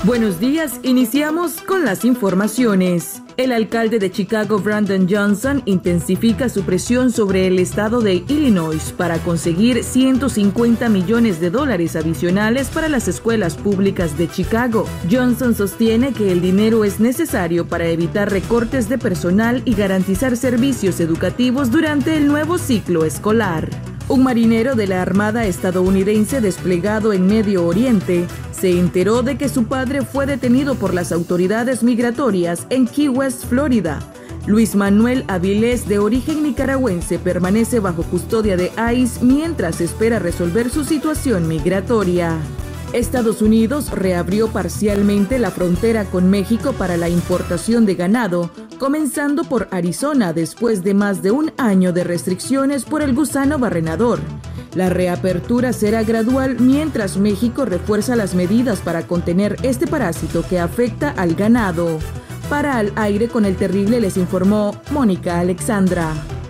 Buenos días, iniciamos con las informaciones. El alcalde de Chicago, Brandon Johnson, intensifica su presión sobre el estado de Illinois para conseguir $150 millones adicionales para las escuelas públicas de Chicago. Johnson sostiene que el dinero es necesario para evitar recortes de personal y garantizar servicios educativos durante el nuevo ciclo escolar. Un marinero de la Armada estadounidense desplegado en Medio Oriente se enteró de que su padre fue detenido por las autoridades migratorias en Key West, Florida. Luis Manuel Avilés, de origen nicaragüense, permanece bajo custodia de ICE mientras espera resolver su situación migratoria. Estados Unidos reabrió parcialmente la frontera con México para la importación de ganado, comenzando por Arizona después de más de un año de restricciones por el gusano barrenador. La reapertura será gradual mientras México refuerza las medidas para contener este parásito que afecta al ganado. Para Al Aire con el Terrible les informó Mónica Alexandra.